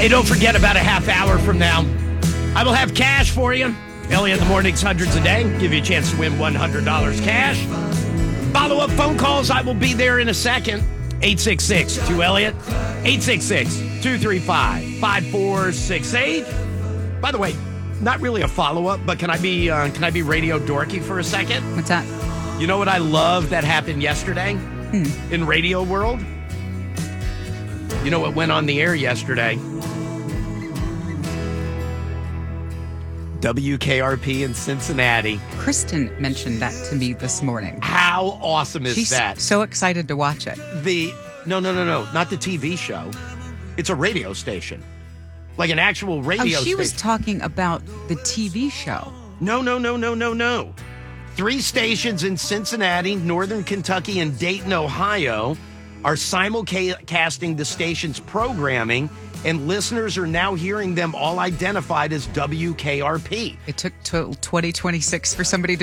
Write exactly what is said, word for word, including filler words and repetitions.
Hey, don't forget, about a half hour from now, I will have cash for you. Elliot in the Morning's Hundreds a Day. Give you a chance to win one hundred dollars cash. Follow-up phone calls. I will be there in a second. eight six six, two Elliot. eight six six, two three five, five four six eight. By the way, not really a follow-up, but can I be uh, can I be radio dorky for a second? What's that? You know what I love that happened yesterday Hmm. in radio world? You know what went on the air yesterday? W K R P in Cincinnati. Kristen mentioned that to me this morning. How awesome is She's that? so excited to watch it. The no, no, no, no, not the T V show. It's a radio station, like an actual radio Oh, she station. was talking about the T V show. No, no, no, no, no, no. Three stations in Cincinnati, Northern Kentucky, and Dayton, Ohio are simulcasting the station's programming, and listeners are now hearing them all identified as W K R P. It took till twenty twenty-six for somebody to